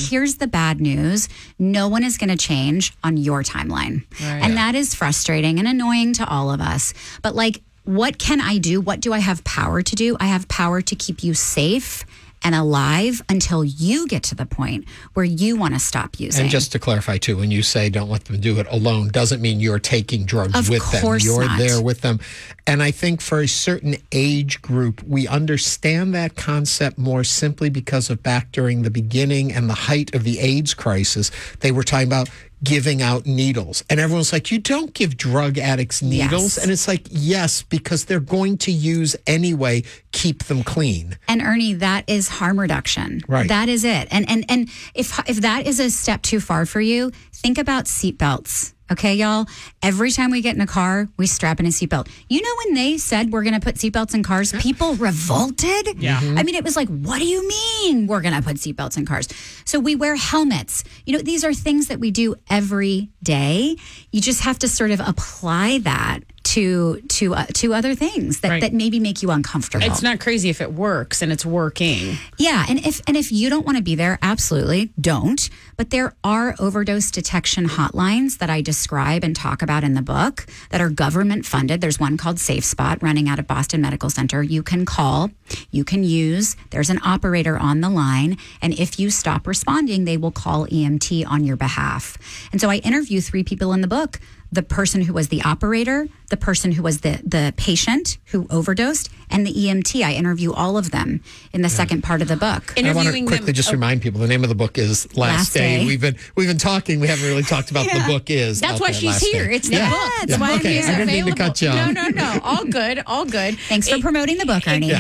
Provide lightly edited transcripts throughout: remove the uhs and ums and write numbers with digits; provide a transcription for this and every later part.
here's the bad news. No one is going to change on your timeline. Right. And that is frustrating and annoying to all of us. But like, what can I do? What do I have power to do? I have power to keep you safe and alive until you get to the point where you want to stop using. And just to clarify, too, when you say don't let them do it alone, doesn't mean you're taking drugs with them. You're not. there with them. And I think for a certain age group, we understand that concept more simply because of back during the beginning and the height of the AIDS crisis, they were talking about giving out needles. And everyone's like, you don't give drug addicts needles. Yes. And it's like, yes, because they're going to use anyway, keep them clean. And Ernie, that is harm reduction. Right. That is it. And if that is a step too far for you, think about seatbelts. Okay, y'all, every time we get in a car, we strap in a seatbelt. You know, when they said we're going to put seatbelts in cars, people revolted. Yeah. I mean, it was like, what do you mean we're going to put seatbelts in cars? So we wear helmets. You know, these are things that we do every day. You just have to sort of apply that to other things that maybe make you uncomfortable. It's not crazy if it works and it's working. Yeah, and if you don't want to be there, absolutely don't. But there are overdose detection hotlines that I describe and talk about in the book that are government funded. There's one called Safe Spot running out of Boston Medical Center. You can call, you can use. There's an operator on the line, and if you stop responding, they will call EMT on your behalf. And so I interview 3 people in the book: the person who was the operator, the person who was the patient who overdosed, and the EMT. I interview all of them in the second part of the book. I want to quickly just remind people, the name of the book is Last Day. We've been talking. We haven't really talked about the book is. That's why she's here. Day. It's the book. That's why I'm here. I didn't mean to cut you off. No. All good. All good. Thanks for promoting the book, Ernie.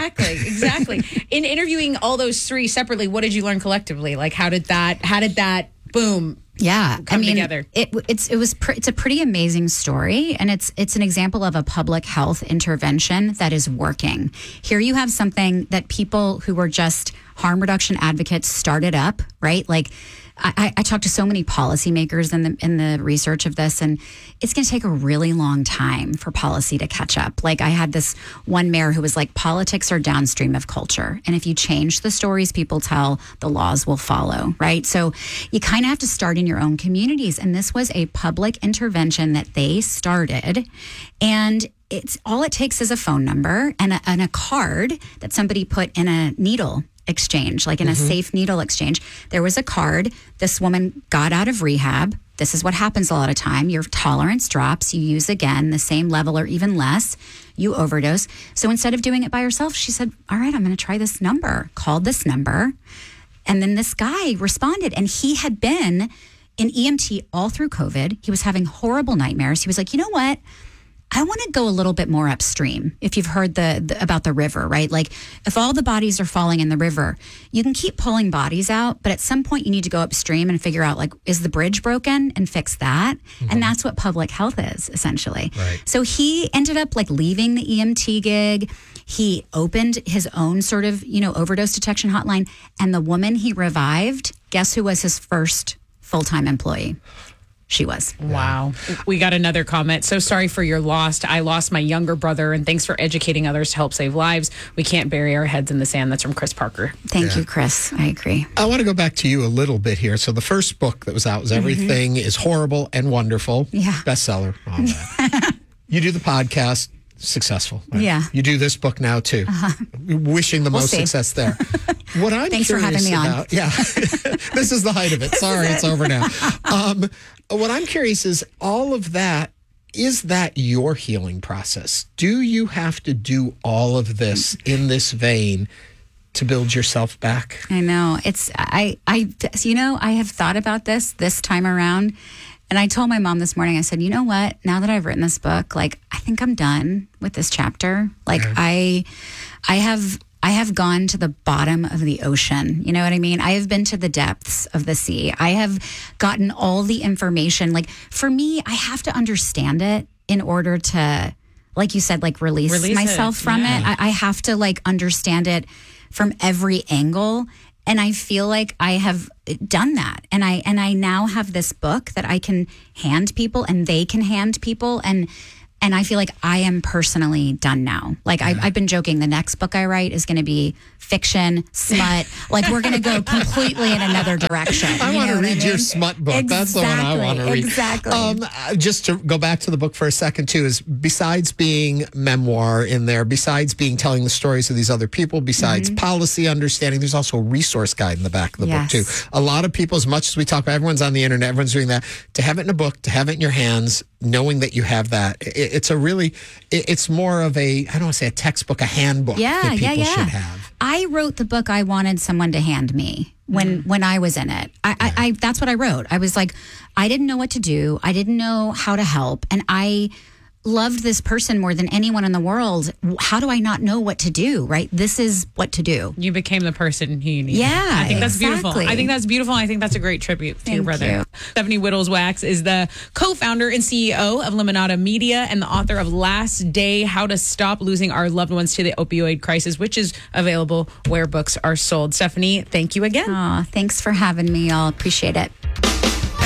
Exactly. In interviewing all those 3 separately, what did you learn collectively? Like, how did that boom? Yeah, come together. It's a pretty amazing story, and it's an example of a public health intervention that is working. Here you have something that people who were just harm reduction advocates started up, right? Like, I talked to so many policymakers in the research of this, and it's going to take a really long time for policy to catch up. Like, I had this one mayor who was like, politics are downstream of culture. And if you change the stories people tell, the laws will follow, right? So you kind of have to start in your own communities. And this was a public intervention that they started. And all it takes is a phone number and a card that somebody put in a needle exchange, like in a safe needle exchange. There was a card. This woman got out of rehab. This is what happens a lot of time. Your tolerance drops. You use again the same level or even less. You overdose. So instead of doing it by herself, she said, all right, I'm going to try this number. Called this number. And then this guy responded. And he had been in EMT all through COVID. He was having horrible nightmares. He was like, you know what? I want to go a little bit more upstream. If you've heard about the river, right? Like, if all the bodies are falling in the river, you can keep pulling bodies out, but at some point you need to go upstream and figure out, like, is the bridge broken, and fix that? And that's what public health is, essentially. Right. So he ended up like leaving the EMT gig. He opened his own sort of, overdose detection hotline, and the woman he revived, guess who was his first full-time employee? She was. Wow. We got another comment. So sorry for your loss. I lost my younger brother, and thanks for educating others to help save lives. We can't bury our heads in the sand. That's from Chris Parker. Thank you, Chris. I agree. I want to go back to you a little bit here. So the first book that was out was Everything is Horrible and Wonderful. Yeah. Bestseller. All that. You do the podcast. Successful. Right? Yeah. You do this book now too. Wishing the most success there. What I'm Thanks for having me on. Yeah. This is the height of it. Sorry, it's over now. What I'm curious is, all of that, is that your healing process? Do you have to do all of this in this vein to build yourself back? I know. I have thought about this time around. And I told my mom this morning, I said, you know what? Now that I've written this book, like, I think I'm done with this chapter. Like, I have gone to the bottom of the ocean. You know what I mean? I have been to the depths of the sea. I have gotten all the information. Like, for me, I have to understand it in order to, like you said, like, release myself from it. I have to, like, understand it from every angle. And I feel like I have done that. And I now have this book that I can hand people, and they can hand people. And And I feel like I am personally done now. Like I've been joking. The next book I write is going to be fiction, smut. Like we're going to go completely in another direction. I want to read your smut book. That's the one I want to read. Exactly. Just to go back to the book for a second too, is besides being memoir in there, besides being telling the stories of these other people, besides policy understanding, there's also a resource guide in the back of the book too. A lot of people, as much as we talk about, everyone's on the internet, everyone's doing that. To have it in a book, to have it in your hands, knowing that you have that, it's more of a, I don't want to say a textbook, a handbook that people should have. I wrote the book I wanted someone to hand me when I was in it. I that's what I wrote. I was like, I didn't know what to do. I didn't know how to help. And I loved this person more than anyone in the world. How do I not know what to do, right? This is what to do. You became the person who you needed. Yeah, I think that's exactly. beautiful. I think that's beautiful. I think that's a great tribute to your brother. You. Stephanie Whittles-Wax is the co-founder and CEO of Limonada Media and the author of Last Day, How to Stop Losing Our Loved Ones to the Opioid Crisis, which is available where books are sold. Stephanie, thank you again. Thanks for having me. I'll appreciate it.